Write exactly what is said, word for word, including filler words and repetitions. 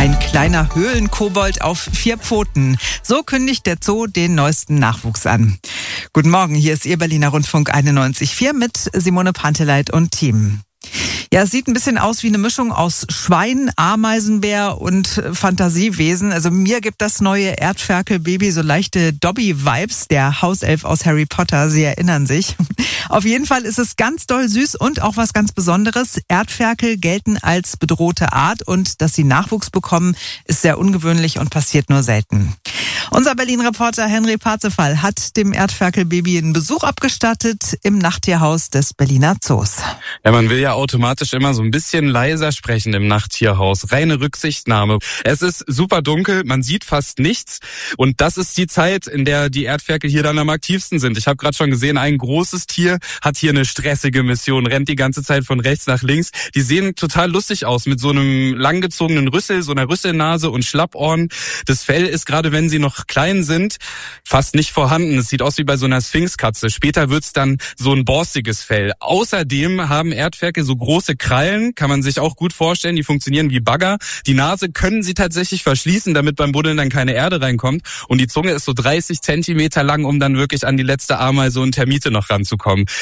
Ein kleiner Höhlenkobold auf vier Pfoten. So kündigt der Zoo den neuesten Nachwuchs an. Guten Morgen, hier ist Ihr Berliner Rundfunk einundneunzig Komma vier mit Simone Panteleit und Team. Ja, es sieht ein bisschen aus wie eine Mischung aus Schwein, Ameisenbär und Fantasiewesen. Also mir gibt das neue Erdferkel-Baby so leichte Dobby-Vibes, der Hauself aus Harry Potter. Sie erinnern sich. Auf jeden Fall ist es ganz doll süß und auch was ganz Besonderes. Erdferkel gelten als bedrohte Art und dass sie Nachwuchs bekommen, ist sehr ungewöhnlich und passiert nur selten. Unser Berlin-Reporter Henry Parzefall hat dem Erdferkel-Baby einen Besuch abgestattet im Nachttierhaus des Berliner Zoos. Ja, man will ja automatisch immer so ein bisschen leiser sprechen im Nachttierhaus. Reine Rücksichtnahme. Es ist super dunkel, man sieht fast nichts. Und das ist die Zeit, in der die Erdferkel hier dann am aktivsten sind. Ich habe gerade schon gesehen, ein großes Tier hat hier eine stressige Mission, rennt die ganze Zeit von rechts nach links. Die sehen total lustig aus mit so einem langgezogenen Rüssel, so einer Rüsselnase und Schlappohren. Das Fell ist, gerade wenn sie noch klein sind, fast nicht vorhanden. Es sieht aus wie bei so einer Sphinxkatze. Später wird's dann so ein borstiges Fell. Außerdem haben Erdferkel so große Krallen, kann man sich auch gut vorstellen, die funktionieren wie Bagger. Die Nase können sie tatsächlich verschließen, damit beim Buddeln dann keine Erde reinkommt. Und die Zunge ist so dreißig Zentimeter lang, um dann wirklich an die letzte Ameise und Termite noch ranzukommen.